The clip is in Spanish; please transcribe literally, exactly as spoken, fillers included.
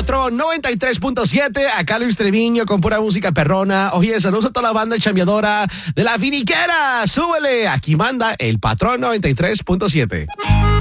Patrón noventa y tres punto siete. Acá Luis Treviño con pura música perrona. Oye, saludos a toda la banda chambeadora de la Viniquera. Súbele. Aquí manda el Patrón noventa y tres punto siete.